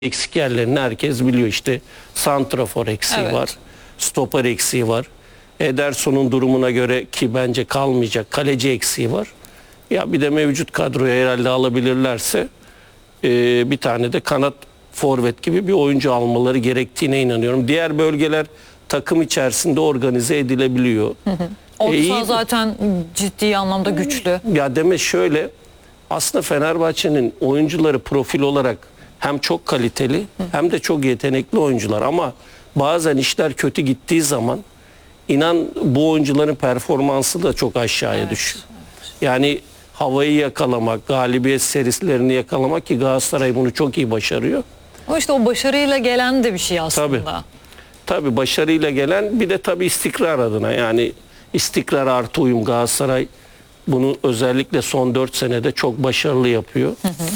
eksik yerlerini herkes biliyor. İşte santrafor eksiği var, stoper eksiği var. Ederson'un durumuna göre ki bence kalmayacak kaleci eksiği var. Ya bir de mevcut kadroya herhalde alabilirlerse bir tane de kanat forvet gibi bir oyuncu almaları gerektiğine inanıyorum. Diğer bölgeler takım içerisinde organize edilebiliyor. Orta saha zaten ciddi anlamda güçlü. Ya demek şöyle, aslında Fenerbahçe'nin oyuncuları profil olarak hem çok kaliteli hem de çok yetenekli oyuncular, ama bazen işler kötü gittiği zaman inan bu oyuncuların performansı da çok aşağıya düşüyor. Yani havayı yakalamak, galibiyet serilerini yakalamak, ki Galatasaray bunu çok iyi başarıyor. Ama işte o başarıyla gelen de bir şey aslında. Tabii başarıyla gelen, bir de tabii istikrar adına, yani istikrar artı uyum. Galatasaray bunu özellikle son 4 senede çok başarılı yapıyor.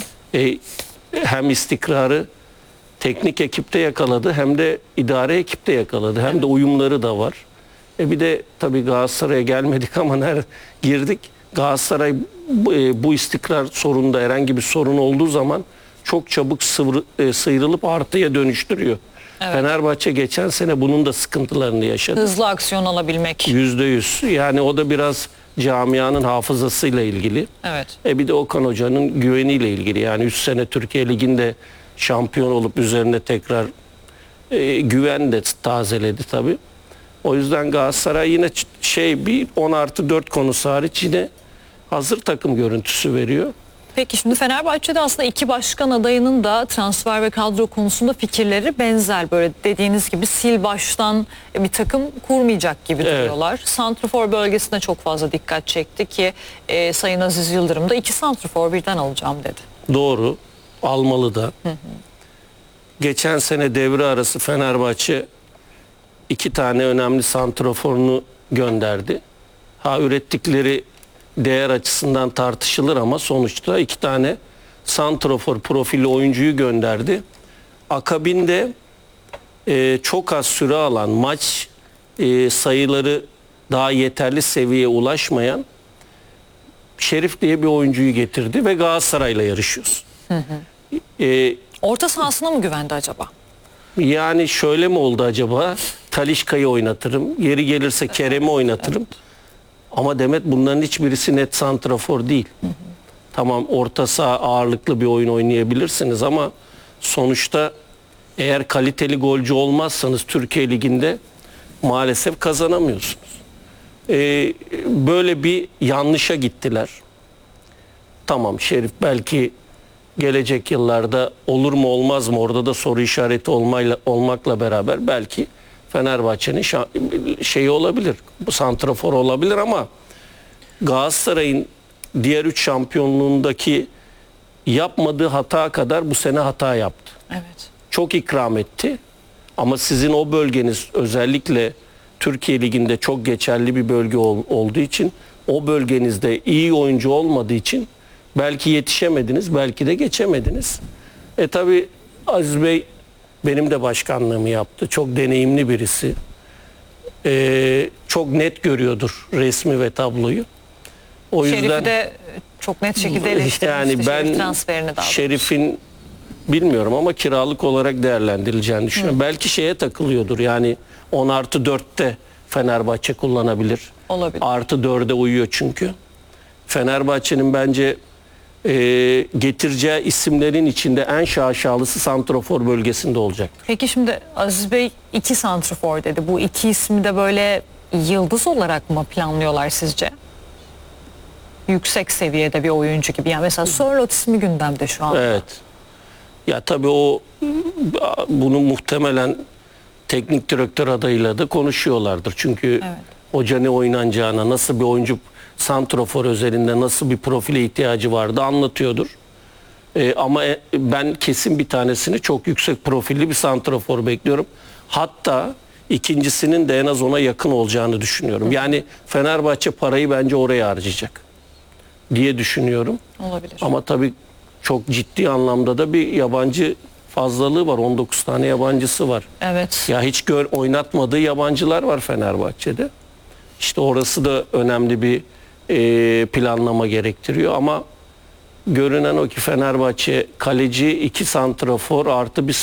Hem istikrarı teknik ekipte yakaladı, hem de idare ekipte yakaladı, hem de uyumları da var. Bir de tabii Galatasaray'a gelmedik ama girdik. Galatasaray bu istikrar sorununda herhangi bir sorun olduğu zaman çok çabuk sıyrılıp artıya dönüştürüyor. Evet. Fenerbahçe geçen sene bunun da sıkıntılarını yaşadı. Hızlı aksiyon alabilmek. %100. Yani o da biraz camianın hafızasıyla ilgili. Evet. Bir de Okan Hoca'nın güveniyle ilgili. Yani 3 sene Türkiye Ligi'nde şampiyon olup üzerine tekrar güven de tazeledi tabii. O yüzden Galatasaray yine bir 10+4 konusu hariç yine hazır takım görüntüsü veriyor. Peki şimdi Fenerbahçe'de aslında iki başkan adayının da transfer ve kadro konusunda fikirleri benzer. Böyle dediğiniz gibi sil baştan bir takım kurmayacak gibi duruyorlar. Santrafor bölgesine çok fazla dikkat çekti ki Sayın Aziz Yıldırım da 2 santrafor birden alacağım dedi. Doğru, almalı da. Geçen sene devre arası Fenerbahçe 2 tane önemli santraforunu gönderdi. Ürettikleri değer açısından tartışılır ama sonuçta 2 tane santrafor profili oyuncuyu gönderdi. Akabinde çok az süre alan, maç sayıları daha yeterli seviyeye ulaşmayan Şerif diye bir oyuncuyu getirdi ve Galatasaray'la yarışıyoruz. Orta sahasına mı güvendi acaba? Yani şöyle mi oldu acaba? Talisca'yı oynatırım, yeri gelirse Kerem'i oynatırım. Ama Demet, bunların hiçbirisi net santrafor değil. Tamam, orta saha ağırlıklı bir oyun oynayabilirsiniz ama sonuçta eğer kaliteli golcü olmazsanız Türkiye Ligi'nde maalesef kazanamıyorsunuz. Böyle bir yanlışa gittiler. Tamam, Şerif belki gelecek yıllarda olur mu olmaz mı, orada da soru işareti olmakla beraber belki Fenerbahçe'nin şeyi olabilir, bu santrafor olabilir, ama Galatasaray'ın diğer 3 şampiyonluğundaki yapmadığı hata kadar bu sene hata yaptı. Evet. Çok ikram etti ama sizin o bölgeniz özellikle Türkiye Ligi'nde çok geçerli bir bölge olduğu için, o bölgenizde iyi oyuncu olmadığı için belki yetişemediniz, belki de geçemediniz. Tabii Aziz Bey benim de başkanlığımı yaptı. Çok deneyimli birisi. Çok net görüyordur resmi ve tabloyu. O Şerif'i yüzden de çok net şekilde eleştirmişti. yani ben Şerif'in bilmiyorum ama kiralık olarak değerlendirileceğini düşünüyorum. Belki şeye takılıyordur, yani 10+4'te Fenerbahçe kullanabilir. Olabilir. +4'e uyuyor çünkü. Fenerbahçe'nin bence getireceği isimlerin içinde en şaşalısı santrafor bölgesinde olacak. Peki şimdi Aziz Bey 2 santrafor dedi. Bu 2 ismi de böyle yıldız olarak mı planlıyorlar sizce? Yüksek seviyede bir oyuncu gibi. Yani mesela Sörloth ismi gündemde şu anda. Evet. Ya tabii bunu muhtemelen teknik direktör adayıyla da konuşuyorlardır. Çünkü hoca ne oynanacağına, nasıl bir oyuncu, santrafor özelinde nasıl bir profile ihtiyacı vardı anlatıyordur. Ama ben kesin bir tanesini, çok yüksek profilli bir santrafor bekliyorum. Hatta ikincisinin de en az ona yakın olacağını düşünüyorum. Yani Fenerbahçe parayı bence oraya harcayacak diye düşünüyorum. Olabilir. Ama tabii çok ciddi anlamda da bir yabancı fazlalığı var. 19 tane yabancısı var. Evet. Ya hiç oynatmadığı yabancılar var Fenerbahçe'de. İşte orası da önemli bir planlama gerektiriyor ama görünen o ki Fenerbahçe kaleci, 2 santrafor artı bir